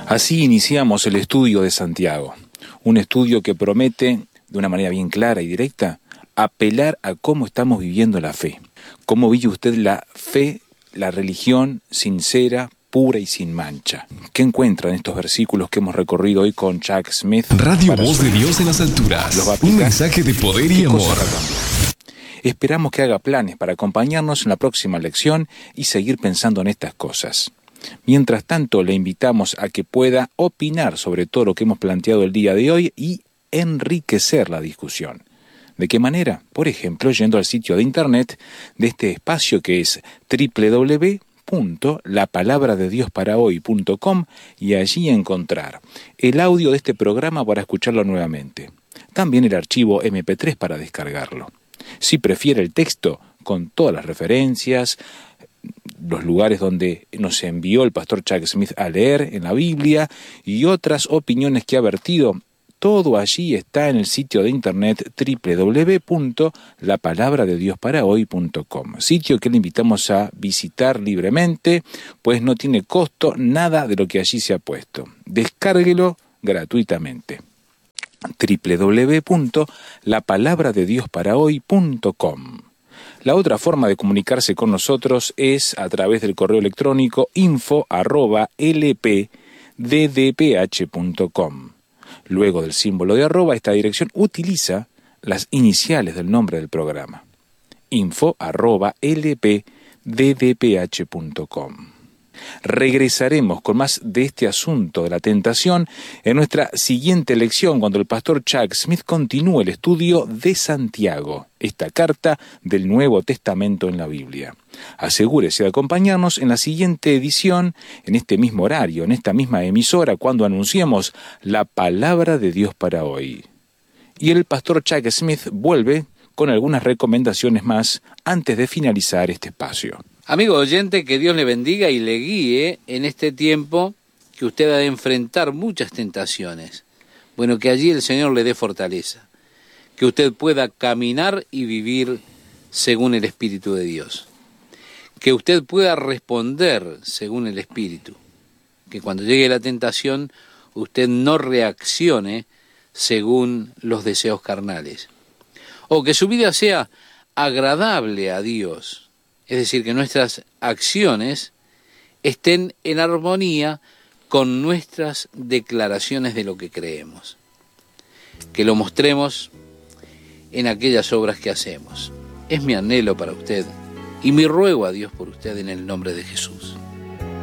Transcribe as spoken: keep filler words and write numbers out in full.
Así iniciamos el estudio de Santiago, un estudio que promete, de una manera bien clara y directa, apelar a cómo estamos viviendo la fe. ¿Cómo vive usted la fe, la religión sincera, pura y sin mancha? ¿Qué encuentra en estos versículos que hemos recorrido hoy con Chuck Smith? Radio Voz de Dios en las alturas. Un mensaje de poder y amor. Esperamos que haga planes para acompañarnos en la próxima lección y seguir pensando en estas cosas. Mientras tanto, le invitamos a que pueda opinar sobre todo lo que hemos planteado el día de hoy y enriquecer la discusión. ¿De qué manera? Por ejemplo, yendo al sitio de internet de este espacio que es doble u doble u doble u punto la palabra de dios para hoy punto com y allí encontrar el audio de este programa para escucharlo nuevamente. También el archivo eme pe tres para descargarlo. Si prefiere el texto, con todas las referencias, los lugares donde nos envió el pastor Chuck Smith a leer en la Biblia y otras opiniones que ha vertido, todo allí está en el sitio de internet doble u doble u doble u punto la palabra de dios para hoy punto com, sitio que le invitamos a visitar libremente, pues no tiene costo nada de lo que allí se ha puesto. Descárguelo gratuitamente. doble u doble u doble u punto la palabra de dios para hoy punto com. La otra forma de comunicarse con nosotros es a través del correo electrónico info arroba ele pe de de pe hache punto com. Luego del símbolo de arroba, esta dirección utiliza las iniciales del nombre del programa. info arroba ele pe de de pe hache punto com. Regresaremos con más de este asunto de la tentación en nuestra siguiente lección, cuando el pastor Chuck Smith continúe el estudio de Santiago, esta carta del Nuevo Testamento en la Biblia. Asegúrese de acompañarnos en la siguiente edición, en este mismo horario, en esta misma emisora, cuando anunciemos la palabra de Dios para hoy. Y el pastor Chuck Smith vuelve con algunas recomendaciones más antes de finalizar este espacio. Amigo oyente, que Dios le bendiga y le guíe en este tiempo que usted ha de enfrentar muchas tentaciones. Bueno, que allí el Señor le dé fortaleza, que usted pueda caminar y vivir según el Espíritu de Dios, que usted pueda responder según el Espíritu, que cuando llegue la tentación usted no reaccione según los deseos carnales, o que su vida sea agradable a Dios. Es decir, que nuestras acciones estén en armonía con nuestras declaraciones de lo que creemos. Que lo mostremos en aquellas obras que hacemos. Es mi anhelo para usted y mi ruego a Dios por usted en el nombre de Jesús.